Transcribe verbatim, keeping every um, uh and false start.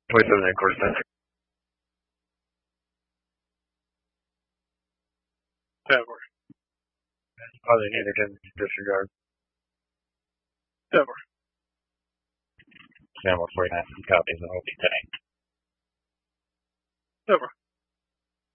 twenty-seven and course center. Never. Oh, they neither can disregard. Never. Camel forty-nine copies of O P ten. Never.